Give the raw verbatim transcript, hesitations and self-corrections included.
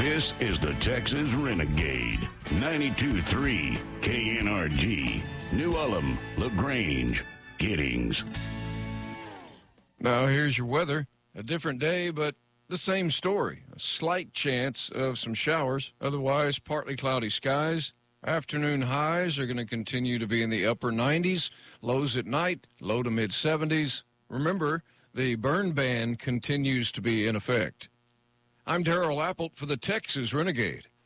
This is the Texas Renegade. ninety-two point three K N R G. New Ulm, LaGrange, Giddings. Now here's your weather. A different day, but the same story. A slight chance of some showers. Otherwise, partly cloudy skies. Afternoon highs are going to continue to be in the upper nineties. Lows at night, low to mid seventies. Remember, the burn ban continues to be in effect. I'm Darrell Appelt for the Texas Renegade.